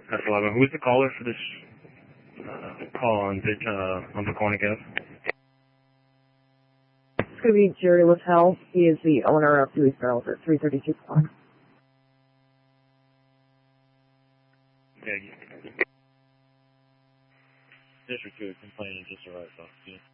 That's 11. Who's the caller for this call on Paquonic Ave? It's going to be Jerry Littell. He is the owner of Dewey's Barrels at 332 Pond. Yeah. District 2 complaining just arrived off.